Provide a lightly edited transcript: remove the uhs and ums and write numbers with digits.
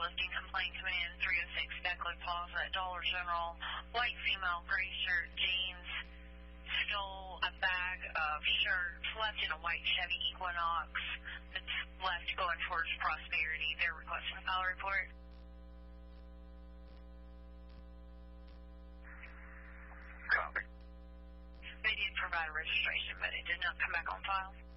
shoplifting complaint coming in 306 Beckley Plaza at Dollar General. White female, gray shirt, jeans, stole a bag of shirts, left in a white Chevy Equinox that's left going towards Prosperity. They're requesting a file report. Copy. They did provide a registration, but it did not come back on file.